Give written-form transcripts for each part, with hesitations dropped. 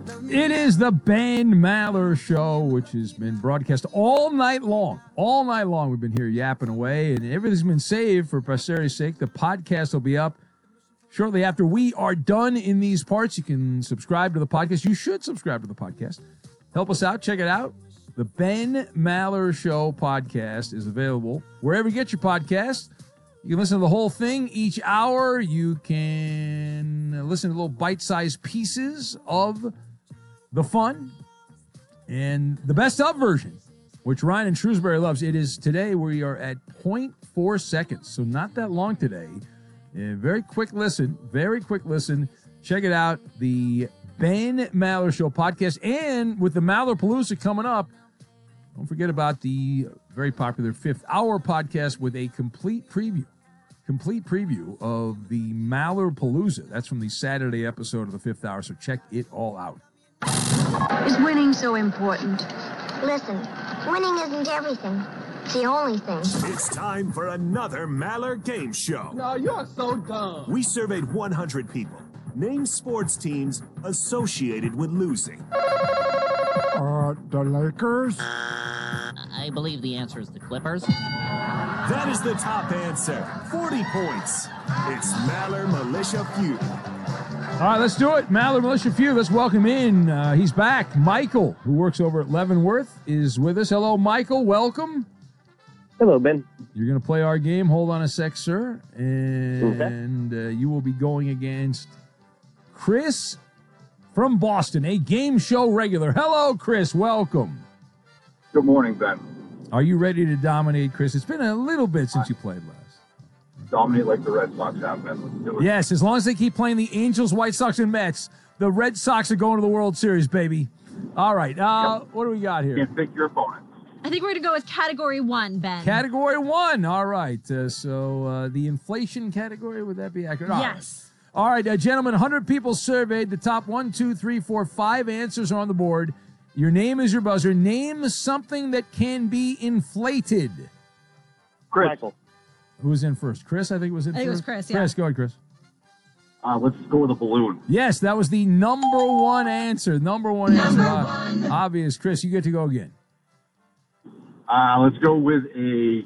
It is the Ben Maller Show, which has been broadcast all night long. All night long, we've been here yapping away, and everything's been saved for posterity's sake. The podcast will be up shortly after we are done in these parts. You can subscribe to the podcast. You should subscribe to the podcast. Help us out. Check it out. The Ben Maller Show podcast is available wherever you get your podcast. You can listen to the whole thing each hour. You can listen to little bite-sized pieces of the fun and the best of version, which Ryan and Shrewsbury loves. It is today we are at 0.4 seconds, so not that long today. Very quick listen. Check it out, the Ben Maller Show podcast. And with the Maller Palooza coming up, don't forget about the very popular 5th Hour podcast with a complete preview of the Maller Palooza. That's from the Saturday episode of the 5th Hour, so check it all out. Is winning so important? Listen, winning isn't everything. It's the only thing. It's time for another Maller Game Show. No, you're so dumb. We surveyed 100 people. Name sports teams associated with losing. The Lakers? I believe the answer is the Clippers. That is the top answer. 40 points. It's Maller Militia Feud. All right, let's do it. Maller Militia Feud. Let's welcome in. He's back. Michael, who works over at Leavenworth, is with us. Hello, Michael. Welcome. Hello, Ben. You're going to play our game. Hold on a sec, sir. And you will be going against Chris from Boston, a game show regular. Hello, Chris. Welcome. Good morning, Ben. Are you ready to dominate, Chris? It's been a little bit since you played last. Dominate like the Red Sox have been. Let's do it. Yes, as long as they keep playing the Angels, White Sox, and Mets, the Red Sox are going to the World Series, baby. All right, What do we got here? Can't pick your opponent. I think we're going to go with Category 1, Ben. Category 1. All right. So the inflation category, would that be accurate? Yes. All right, gentlemen, 100 people surveyed. The top 1, 2, 3, 4, 5 answers are on the board. Your name is your buzzer. Name something that can be inflated. Chris. Michael. Who was in first? Chris, I think, was in first. I think it was Chris, yeah. Chris, go ahead, Chris. Let's go with a balloon. Yes, that was the number one answer. Number one answer. Obvious. Chris, you get to go again. Let's go with a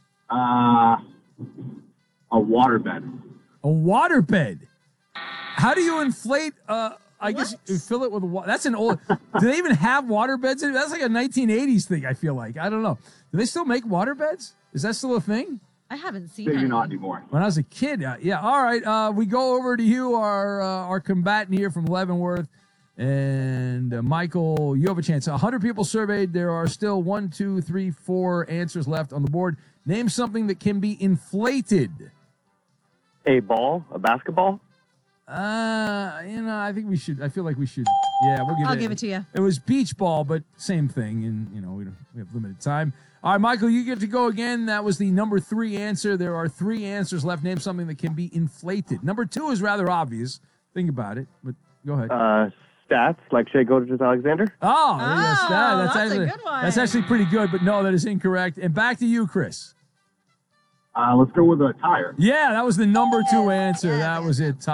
waterbed. A waterbed. How do you inflate? I guess you fill it with water. That's an old. Do they even have waterbeds? That's like a 1980s thing. I feel like. I don't know. Do they still make waterbeds? Is that still a thing? I haven't seen Maybe any. not anymore. When I was a kid, yeah. All right, we go over to you, our combatant here from Leavenworth, and Michael. You have a chance. 100 people surveyed. There are still 1, 2, 3, 4 answers left on the board. Name something that can be inflated. A ball? A basketball? I think we should. I feel like we should. Yeah, I'll give it to you. It was beach ball, but same thing, and we have limited time. All right, Michael, you get to go again. That was the number 3 answer. There are 3 answers left. Name something that can be inflated. Number 2 is rather obvious. Think about it, but go ahead. Stats, like Shea Gilgeous-Alexander. Oh, yes, that's actually, a good one. That's actually pretty good, but no, that is incorrect. And back to you, Chris. Let's go with a tire. Yeah, that was the number 2 answer. Yeah, That was it.